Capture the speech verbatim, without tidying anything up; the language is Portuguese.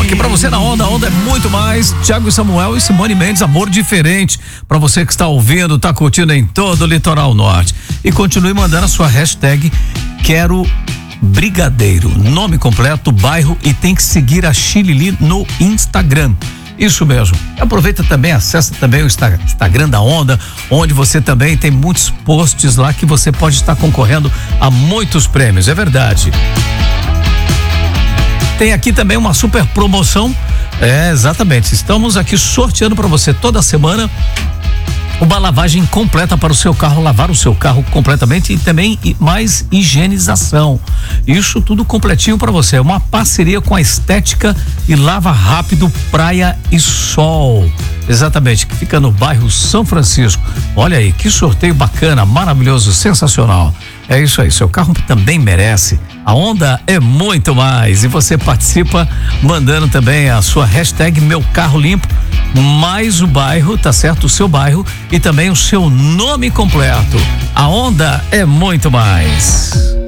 Aqui pra você na Onda, a Onda é muito mais. Thiago e Samuel e Simone Mendes, Amor Diferente. Pra você que está ouvindo, tá curtindo em todo o litoral norte. E continue mandando a sua hashtag Quero Brigadeiro. Nome completo, bairro e tem que seguir a Chilili no Instagram. Isso mesmo. Aproveita também, acessa também o Instagram da Onda, onde você também tem muitos posts lá que você pode estar concorrendo a muitos prêmios, é verdade. Tem aqui também uma super promoção, é, exatamente, estamos aqui sorteando para você toda semana uma lavagem completa para o seu carro, lavar o seu carro completamente e também mais higienização. Isso tudo completinho para você. É uma parceria com a Estética e Lava Rápido Praia e Sol. Exatamente, que fica no bairro São Francisco. Olha aí, que sorteio bacana, maravilhoso, sensacional. É isso aí, seu carro também merece. A Onda é muito mais. E você participa mandando também a sua hashtag Meu Carro Limpo, mais o bairro, tá certo? O seu bairro e também o seu nome completo. A Onda é muito mais.